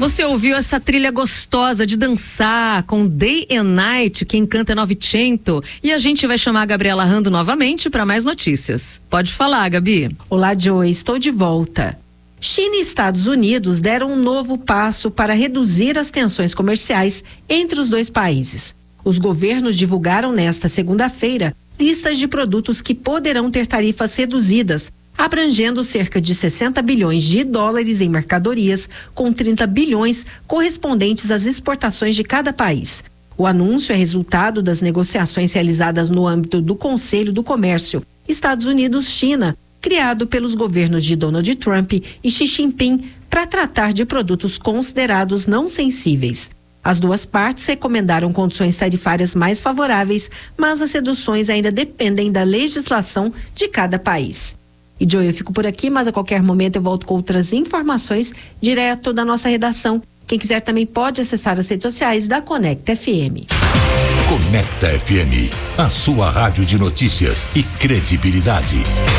Você ouviu essa trilha gostosa de dançar com Day and Night, quem canta é Novecento, e a gente vai chamar a Gabriela Rando novamente para mais notícias. Pode falar, Gabi. Olá, Joey, estou de volta. China e Estados Unidos deram um novo passo para reduzir as tensões comerciais entre os dois países. Os governos divulgaram nesta segunda-feira listas de produtos que poderão ter tarifas reduzidas, abrangendo cerca de 60 bilhões de dólares em mercadorias, com 30 bilhões correspondentes às exportações de cada país. O anúncio é resultado das negociações realizadas no âmbito do Conselho do Comércio Estados Unidos-China, criado pelos governos de Donald Trump e Xi Jinping para tratar de produtos considerados não sensíveis. As duas partes recomendaram condições tarifárias mais favoráveis, mas as reduções ainda dependem da legislação de cada país. E Joey, eu fico por aqui, mas a qualquer momento eu volto com outras informações direto da nossa redação. Quem quiser também pode acessar as redes sociais da Conecta FM. Conecta FM, a sua rádio de notícias e credibilidade.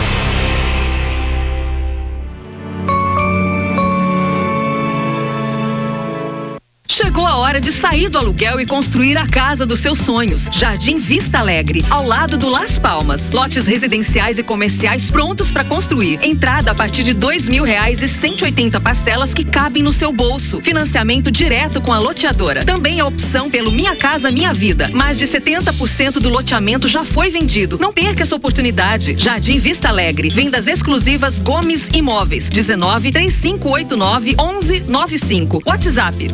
Chegou a hora de sair do aluguel e construir a casa dos seus sonhos. Jardim Vista Alegre, ao lado do Las Palmas. Lotes residenciais e comerciais prontos para construir. Entrada a partir de R$2.000 e 180 parcelas que cabem no seu bolso. Financiamento direto com a loteadora. Também a opção pelo Minha Casa Minha Vida. Mais de 70% do loteamento já foi vendido. Não perca essa oportunidade. Jardim Vista Alegre. Vendas exclusivas Gomes Imóveis. 19-3589-1195. WhatsApp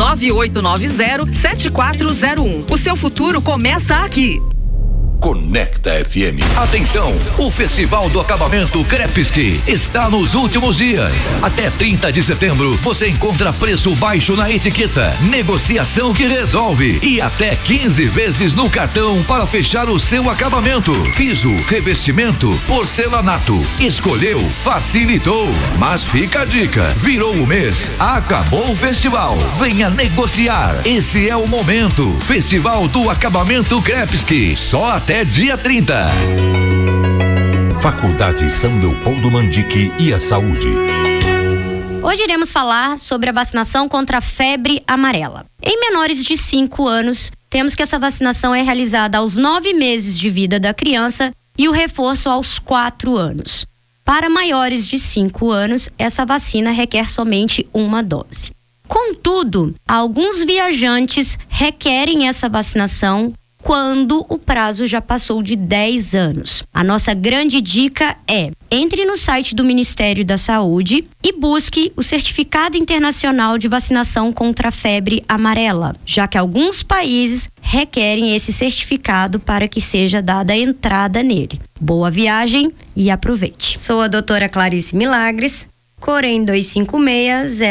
99890-7401. O seu futuro começa aqui. Conecta FM. Atenção, o Festival do Acabamento Krepski está nos últimos dias. Até 30 de setembro você encontra preço baixo na etiqueta, negociação que resolve e até 15 vezes no cartão para fechar o seu acabamento. Piso, revestimento, porcelanato. Escolheu, facilitou. Mas fica a dica, virou o mês, acabou o festival. Venha negociar. Esse é o momento. Festival do Acabamento Krepski. Só até dia 30. Faculdade São Leopoldo Mandique e a Saúde. Hoje iremos falar sobre a vacinação contra a febre amarela. Em menores de 5 anos, temos que essa vacinação é realizada aos 9 meses de vida da criança e o reforço aos 4 anos. Para maiores de 5 anos, essa vacina requer somente uma dose. Contudo, alguns viajantes requerem essa vacinação quando o prazo já passou de 10 anos. A nossa grande dica é: entre no site do Ministério da Saúde e busque o Certificado Internacional de Vacinação contra a Febre Amarela, já que alguns países requerem esse certificado para que seja dada a entrada nele. Boa viagem e aproveite. Sou a doutora Clarice Milagres, Corém 256